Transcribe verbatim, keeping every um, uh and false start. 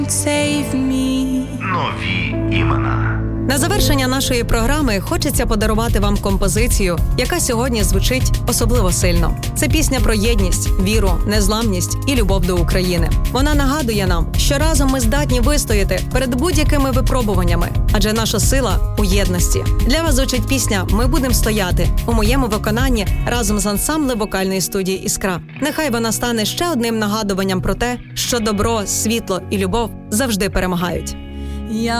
Save me. Нові імена. На завершення нашої програми хочеться подарувати вам композицію, яка сьогодні звучить особливо сильно. Це пісня про єдність, віру, незламність і любов до України. Вона нагадує нам, що разом ми здатні вистояти перед будь-якими випробуваннями, адже наша сила у єдності. Для вас звучить пісня «Ми будемо стояти» у моєму виконанні разом з ансамблем вокальної студії «Іскра». Нехай вона стане ще одним нагадуванням про те, що добро, світло і любов завжди перемагають. Я